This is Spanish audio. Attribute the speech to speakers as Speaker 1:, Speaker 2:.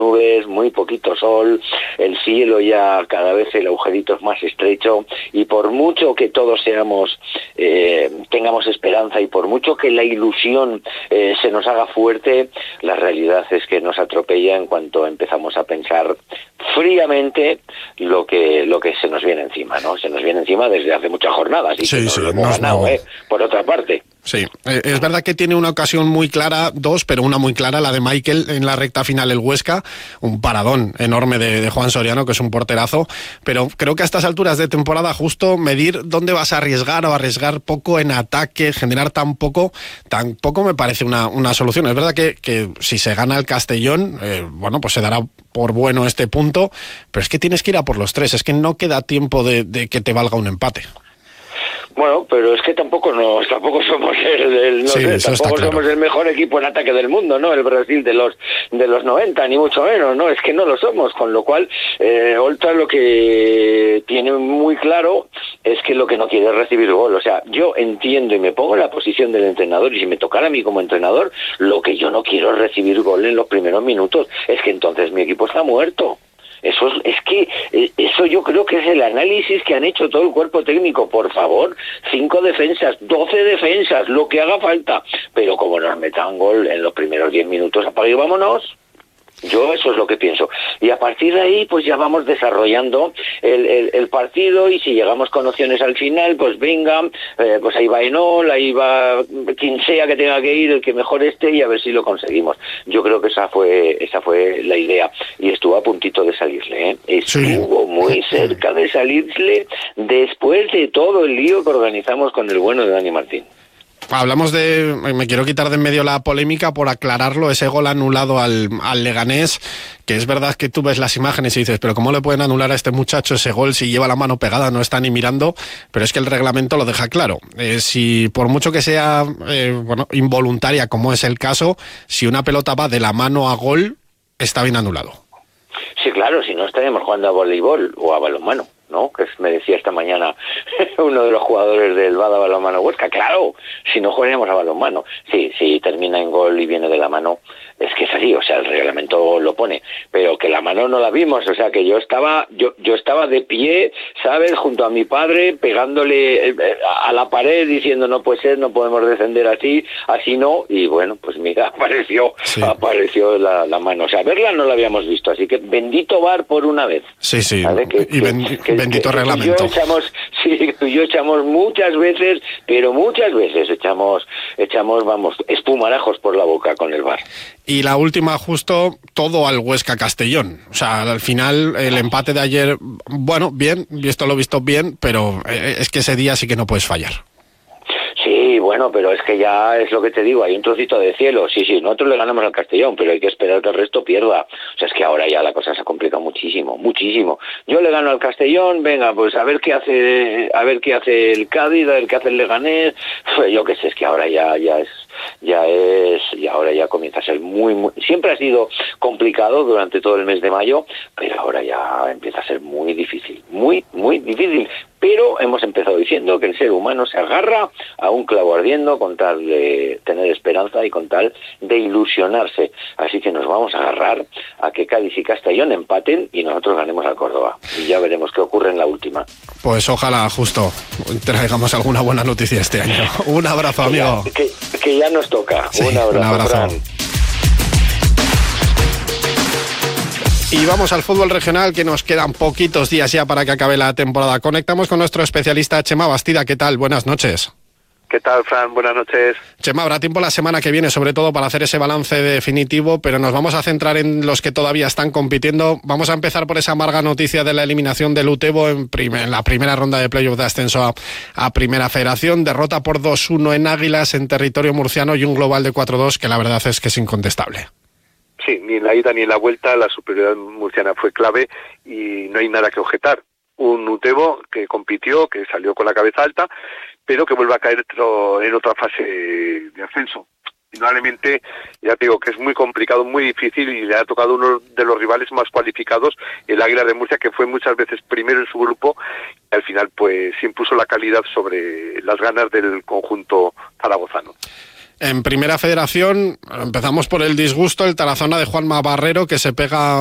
Speaker 1: nubes, muy poquito sol, el cielo ya cada vez el agujerito es más estrecho, y por mucho que todos tengamos esperanza, y por mucho que la ilusión se nos haga fuerte, la realidad es que nos atropella en cuanto empezamos a pensar fríamente lo que se nos viene encima, ¿no? Se nos viene encima desde hace muchas jornadas, y
Speaker 2: sí,
Speaker 1: lo hemos ganado, por otra parte.
Speaker 2: Sí, es verdad que tiene una ocasión muy clara, dos, pero una muy clara, la de Michael en la recta final, el Huesca, un paradón enorme de Juan Soriano, que es un porterazo, pero creo que a estas alturas de temporada justo medir dónde vas a arriesgar o arriesgar poco en ataque, generar tampoco me parece una solución. Es verdad que si se gana el Castellón, pues se dará por bueno este punto, pero es que tienes que ir a por los 3, es que no queda tiempo de que te valga un empate.
Speaker 1: Bueno, pero es que tampoco somos tampoco somos el mejor equipo en ataque del mundo, ¿no? El Brasil de los 90, ni mucho menos, ¿no? Es que no lo somos, con lo cual Oltra lo que tiene muy claro es que lo que no quiere es recibir gol. O sea, yo entiendo y me pongo en la posición del entrenador, y si me tocara a mí como entrenador, lo que yo no quiero es recibir gol en los primeros minutos. Es que entonces mi equipo está muerto. Eso yo creo que es el análisis que han hecho todo el cuerpo técnico. Por favor, 5 defensas, 12 defensas, lo que haga falta, pero como nos metan gol en los primeros 10 minutos, apaga y vámonos. Yo eso es lo que pienso, y a partir de ahí pues ya vamos desarrollando el partido, y si llegamos con opciones al final, pues venga, pues ahí va Enol, ahí va quien sea que tenga que ir, el que mejor esté, y a ver si lo conseguimos. Yo creo que esa fue la idea, y estuvo a puntito de salirle, estuvo muy cerca de salirle después de todo el lío que organizamos con el bueno de Dani Martín.
Speaker 2: Hablamos me quiero quitar de en medio la polémica por aclararlo, ese gol anulado al Leganés, que es verdad que tú ves las imágenes y dices, pero ¿cómo le pueden anular a este muchacho ese gol si lleva la mano pegada, no está ni mirando? Pero es que el reglamento lo deja claro. Si por mucho que sea involuntaria, como es el caso, si una pelota va de la mano a gol, está bien anulado.
Speaker 1: Sí, claro, si no estaríamos jugando a voleibol o a balonmano, ¿no? Que me decía esta mañana uno de los jugadores del Bada Balonmano Huesca. Claro, si no jugaríamos a balonmano. Sí, si termina en gol y viene de la mano, es que es así, o sea, el reglamento lo pone, pero que la mano no la vimos, o sea, que yo estaba de pie, ¿sabes?, junto a mi padre, pegándole a la pared, diciendo no puede ser, no podemos descender así no, y bueno, pues mira, apareció la mano, o sea, verla no la habíamos visto, así que bendito VAR por una vez.
Speaker 2: Sí, ¿vale? Bendito reglamento.
Speaker 1: Tú y yo echamos muchas veces, pero muchas veces echamos espumarajos por la boca con el VAR.
Speaker 2: Y la última, justo, todo al Huesca Castellón. O sea, al final, el empate de ayer, bueno, bien, visto lo visto, bien, pero es que ese día sí que no puedes fallar.
Speaker 1: Sí, bueno, pero es que ya es lo que te digo, hay un trocito de cielo. Sí, nosotros le ganamos al Castellón, pero hay que esperar que el resto pierda. O sea, es que ahora ya la cosa se ha complicado muchísimo. Yo le gano al Castellón, venga, pues a ver qué hace el Cádiz, a ver qué hace el Leganés. Yo qué sé, es que ahora y ahora ya comienza a ser muy, siempre ha sido complicado durante todo el mes de mayo, pero ahora ya empieza a ser muy difícil, muy difícil. Pero hemos empezado diciendo que el ser humano se agarra a un clavo ardiendo con tal de tener esperanza y con tal de ilusionarse. Así que nos vamos a agarrar a que Cádiz y Castellón empaten y nosotros ganemos al Córdoba. Y ya veremos qué ocurre en la última.
Speaker 2: Pues ojalá, justo, traigamos alguna buena noticia este año. Un abrazo, amigo.
Speaker 1: Que ya nos toca. Sí, un abrazo. Fran.
Speaker 2: Y vamos al fútbol regional, que nos quedan poquitos días ya para que acabe la temporada. Conectamos con nuestro especialista Chema Bastida. ¿Qué tal? Buenas noches.
Speaker 3: ¿Qué tal, Fran? Buenas noches.
Speaker 2: Chema, habrá tiempo la semana que viene, sobre todo para hacer ese balance definitivo, pero nos vamos a centrar en los que todavía están compitiendo. Vamos a empezar por esa amarga noticia de la eliminación del Utebo en la primera ronda de playoff de ascenso a Primera Federación. Derrota por 2-1 en Águilas, en territorio murciano, y un global de 4-2 que la verdad es que es incontestable.
Speaker 3: Sí, ni en la ida ni en la vuelta la superioridad murciana fue clave y no hay nada que objetar. Un Utebo que compitió, que salió con la cabeza alta, pero que vuelve a caer en otra fase de ascenso. Indudablemente, ya te digo que es muy complicado, muy difícil, y le ha tocado uno de los rivales más cualificados, el Águila de Murcia, que fue muchas veces primero en su grupo, y al final pues impuso la calidad sobre las ganas del conjunto zaragozano.
Speaker 2: En Primera Federación empezamos por el disgusto, el Tarazona de Juanma Barrero, que se pega